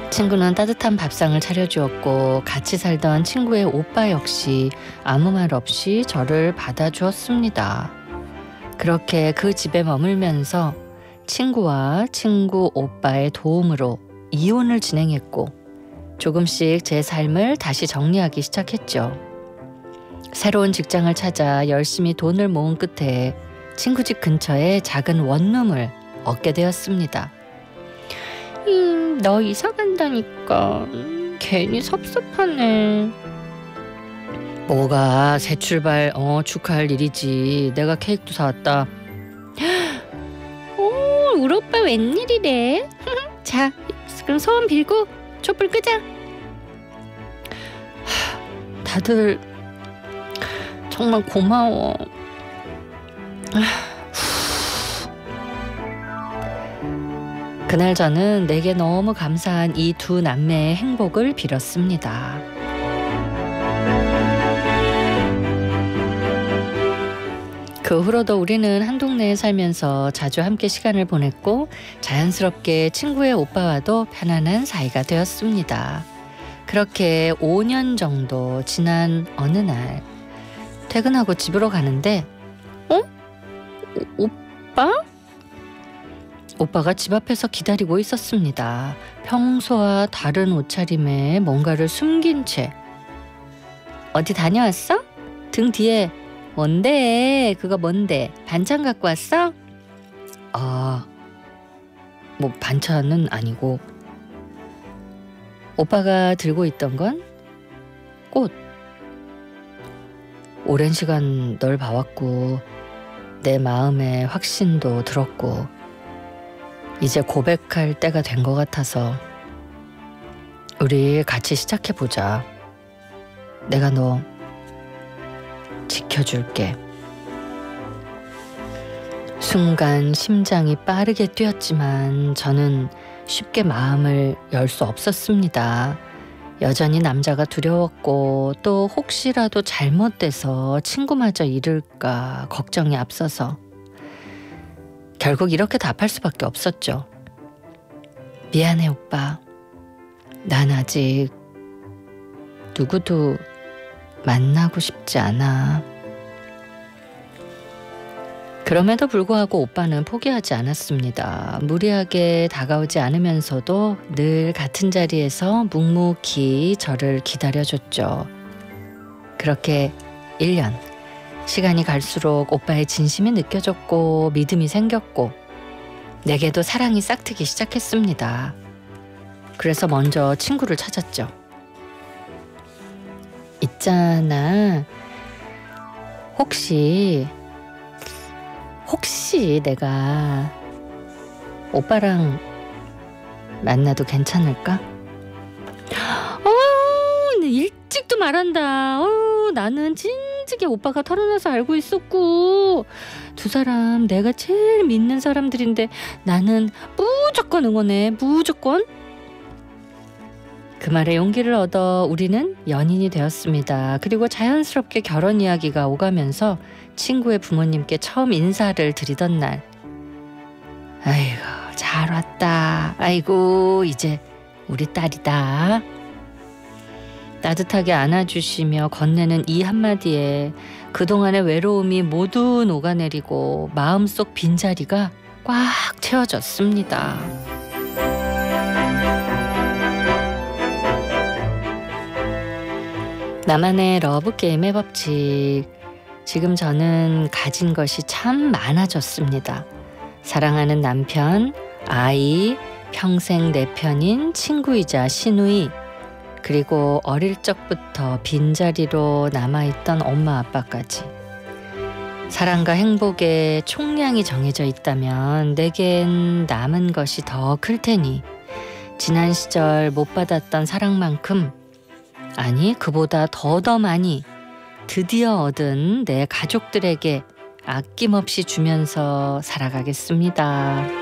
친구는 따뜻한 밥상을 차려주었고 같이 살던 친구의 오빠 역시 아무 말 없이 저를 받아주었습니다. 그렇게 그 집에 머물면서 친구와 친구 오빠의 도움으로 이혼을 진행했고 조금씩 제 삶을 다시 정리하기 시작했죠. 새로운 직장을 찾아 열심히 돈을 모은 끝에 친구 집 근처에 작은 원룸을 얻게 되었습니다. 너 이사 간다니까 괜히 섭섭하네. 뭐가 새 출발 축하할 일이지. 내가 케이크도 사왔다. 오, 우리 오빠 웬일이래. 자, 그럼 소원 빌고 촛불 끄자. 다들 정말 고마워. 그날 저는 내게 너무 감사한 이 두 남매의 행복을 빌었습니다. 그 후로도 우리는 한 동네에 살면서 자주 함께 시간을 보냈고 자연스럽게 친구의 오빠와도 편안한 사이가 되었습니다. 그렇게 5년 정도 지난 어느 날 퇴근하고 집으로 가는데 오빠? 오빠가 집 앞에서 기다리고 있었습니다. 평소와 다른 옷차림에 뭔가를 숨긴 채. 어디 다녀왔어? 등 뒤에 뭔데? 그거 뭔데? 반찬 갖고 왔어? 뭐 반찬은 아니고. 오빠가 들고 있던 건 꽃. 오랜 시간 널 봐왔고 내 마음에 확신도 들었고 이제 고백할 때가 된 것 같아서 우리 같이 시작해보자. 내가 너 지켜줄게. 순간 심장이 빠르게 뛰었지만 저는 쉽게 마음을 열 수 없었습니다. 여전히 남자가 두려웠고 또 혹시라도 잘못돼서 친구마저 잃을까 걱정이 앞서서 결국 이렇게 답할 수밖에 없었죠. 미안해 오빠. 난 아직 누구도 만나고 싶지 않아. 그럼에도 불구하고 오빠는 포기하지 않았습니다. 무리하게 다가오지 않으면서도 늘 같은 자리에서 묵묵히 저를 기다려줬죠. 그렇게 1년. 시간이 갈수록 오빠의 진심이 느껴졌고 믿음이 생겼고 내게도 사랑이 싹트기 시작했습니다. 그래서 먼저 친구를 찾았죠. 있잖아. 혹시 내가 오빠랑 만나도 괜찮을까? 일찍도 말한다. 나는 진즉에 오빠가 털어놔서 알고 있었고 두 사람 내가 제일 믿는 사람들인데 나는 무조건 응원해. 무조건. 그 말에 용기를 얻어 우리는 연인이 되었습니다. 그리고 자연스럽게 결혼 이야기가 오가면서 친구의 부모님께 처음 인사를 드리던 날. 아이고 잘 왔다. 아이고 이제 우리 딸이다. 따뜻하게 안아주시며 건네는 이 한마디에 그동안의 외로움이 모두 녹아내리고 마음속 빈자리가 꽉 채워졌습니다. 나만의 러브게임의 법칙. 지금 저는 가진 것이 참 많아졌습니다. 사랑하는 남편, 아이, 평생 내 편인 친구이자 시누이, 그리고 어릴 적부터 빈자리로 남아있던 엄마 아빠까지. 사랑과 행복의 총량이 정해져 있다면 내겐 남은 것이 더 클 테니 지난 시절 못 받았던 사랑만큼, 아니 그보다 더 많이 드디어 얻은 내 가족들에게 아낌없이 주면서 살아가겠습니다.